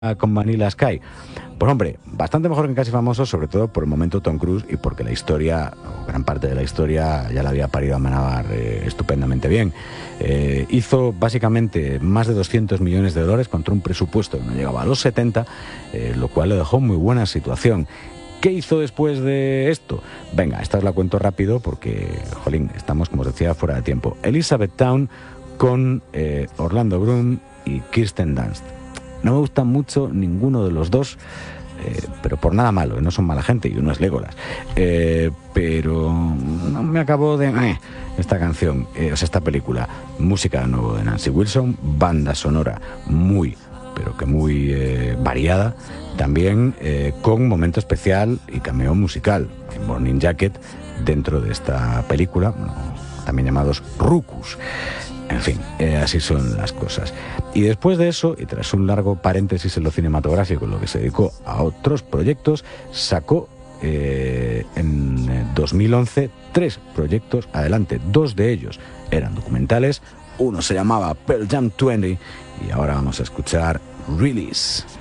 con Vanilla Sky. Pues hombre, bastante mejor que en Casi Famosos, sobre todo por el momento Tom Cruise y porque la historia, o gran parte de la historia, ya la había parido a Amenábar estupendamente bien. Hizo básicamente más de 200 millones de dólares contra un presupuesto que no llegaba a los 70, lo cual le dejó muy buena situación. ¿Qué hizo después de esto? Venga, esta os la cuento rápido porque, jolín, estamos, como os decía, fuera de tiempo. Elizabethtown con Orlando Bloom y Kirsten Dunst. No me gustan mucho ninguno de los dos, pero por nada malo, no son mala gente y uno es Legolas. Pero no me acabó de esta canción, esta película. Música de nuevo de Nancy Wilson, banda sonora muy, pero que muy variada, también con momento especial y cameo musical en Morning Jacket dentro de esta película, bueno, también llamados Rucus. En fin, así son las cosas. Y después de eso, y tras un largo paréntesis en lo cinematográfico, en lo que se dedicó a otros proyectos, sacó en 2011 3 proyectos adelante. 2 de ellos eran documentales, uno se llamaba Pearl Jam 20 y ahora vamos a escuchar Release.